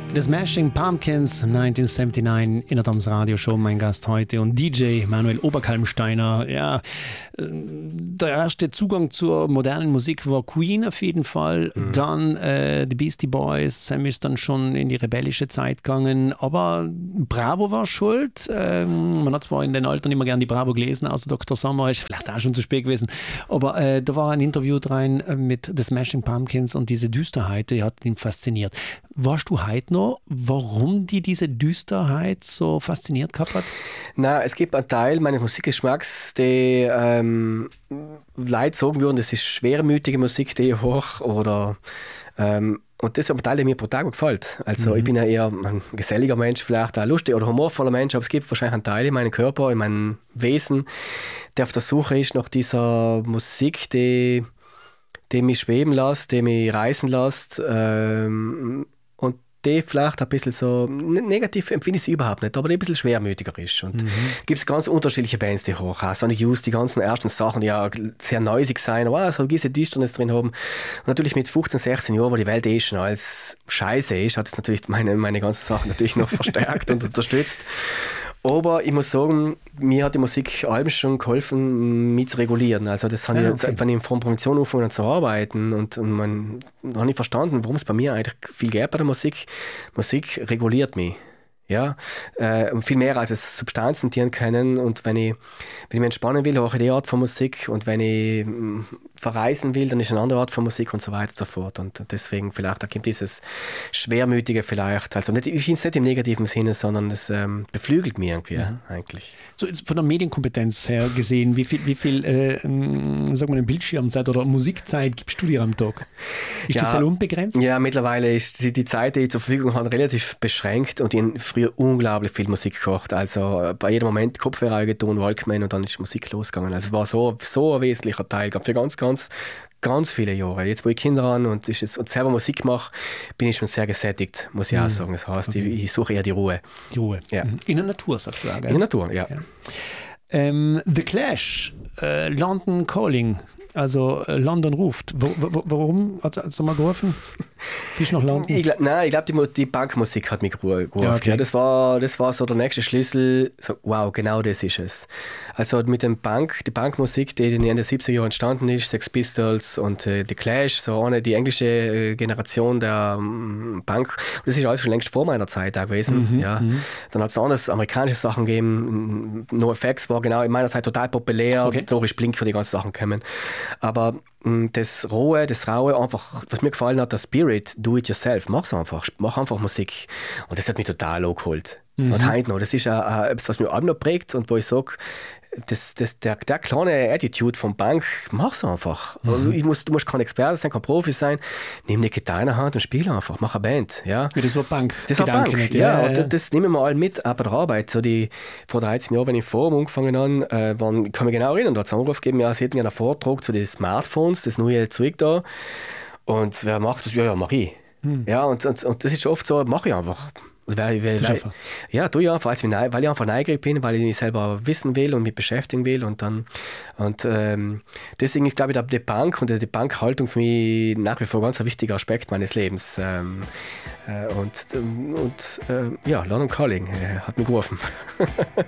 The Smashing Pumpkins 1979 in der Doms Radio Show, mein Gast heute, und DJ Manuel Oberkalmsteiner. Ja, der erste Zugang zur modernen Musik war Queen auf jeden Fall. Dann die Beastie Boys, Sam ist dann schon in die rebellische Zeit gegangen, aber Bravo war schuld. Man hat zwar in den Altern immer gern die Bravo gelesen, außer Dr. Sommer, ist vielleicht auch schon zu spät gewesen, aber da war ein Interview drin mit The Smashing Pumpkins und diese Düsterheit, die hat ihn fasziniert. Weißt du heute noch, warum die diese Düsterheit so fasziniert gehabt hat? Na, es gibt einen Teil meines Musikgeschmacks, der Leute sagen würden, das ist schwermütige Musik, die hoch oder und das ist ein Teil, der mir brutal gut gefällt. Also ich bin ja eher ein geselliger Mensch, vielleicht ein lustiger oder humorvoller Mensch, aber es gibt wahrscheinlich einen Teil in meinem Körper, in meinem Wesen, der auf der Suche ist nach dieser Musik, die mich schweben lässt, die mich reißen lässt, und die vielleicht ein bisschen so, negativ empfinde ich sie überhaupt nicht, aber die ein bisschen schwermütiger ist. Und gibt es ganz unterschiedliche Bands, die hoch haben. Sonic Youth, die ganzen ersten Sachen, die ja sehr noisig sein, aber so gewisse Düsternis drin haben. Und natürlich mit 15, 16 Jahren, wo die Welt schon als Scheiße ist, hat es natürlich meine ganzen Sachen natürlich noch verstärkt und unterstützt. Aber ich muss sagen, mir hat die Musik allem schon geholfen, mich zu regulieren. Also das habe ich, wenn ich von Produktion angefangen habe zu arbeiten und dann habe ich verstanden, worum es bei mir eigentlich viel geht bei der Musik. Musik reguliert mich. Ja, viel mehr als es Substanzen dienen können. Und wenn ich mich entspannen will, höre ich die Art von Musik. Und wenn ich verreisen will, dann ist eine andere Art von Musik und so weiter und so fort. Und deswegen vielleicht, da kommt dieses Schwermütige vielleicht. Also nicht, ich finde es nicht im negativen Sinne, sondern es beflügelt mich irgendwie eigentlich. So von der Medienkompetenz her gesehen, wie viel sagen wir, Bildschirmzeit oder Musikzeit gibst du dir am Tag? Ist das unbegrenzt? Ja, mittlerweile ist die Zeit, die ich zur Verfügung habe, relativ beschränkt und ich habe früher unglaublich viel Musik gekocht. Also bei jedem Moment Kopfhörer getan, Walkman und dann ist Musik losgegangen. Also es war so ein wesentlicher Teil für ganz viele Jahre. Jetzt, wo ich Kinder habe und selber Musik mache, bin ich schon sehr gesättigt, muss ich auch sagen. Das heißt, ich suche eher die Ruhe. Die Ruhe. Ja. In der Natur, sagst du auch, gell? In der Natur, ja. The Clash, London Calling, also London ruft. Warum hat es mal geholfen? Bist du nach London? Ich glaube, die Punkmusik hat mich gerufen. Ja, okay. Ja, das war so der nächste Schlüssel. So, wow, genau das ist es. Also mit dem die Punkmusik, die in den 70er Jahren entstanden ist, Sex Pistols und The Clash, so die englische Generation der Punk. Das ist alles schon längst vor meiner Zeit da gewesen. Dann hat es anderes amerikanische Sachen gegeben. NoFX war genau in meiner Zeit total populär. Okay. Doris Blink und die ganzen Sachen kommen. Aber das Rohe, das Raue, einfach, was mir gefallen hat, der Spirit, do it yourself, mach einfach Musik. Und das hat mich total angeholt. Und heute noch, das ist etwas, was mich auch noch prägt und wo ich sage, der kleine Attitude vom Punk, mach's einfach. Du musst kein Experte sein, kein Profi sein. Nimm eine Gitarre in der Hand und spiel einfach, mach eine Band. Ja. Das war Punk. Das war Punk, nicht, ja. Und das nehmen wir alle mit, auch bei der Arbeit. Vor 13 Jahren, wenn ich im Forum angefangen habe, ich kann mich genau erinnern, da hat es einen Anruf gegeben, sie hätten ja einen Vortrag zu den Smartphones, das neue Zeug da. Und wer macht das? Ja, mach ich. Ja, und das ist oft so, mach ich einfach. Weil ich einfach neugierig bin, weil ich mich selber wissen will und mich beschäftigen will deswegen, ich glaube, der Punk und die Punk-Haltung für mich nach wie vor ganz ein wichtiger Aspekt meines Lebens. London Calling hat mich gerufen.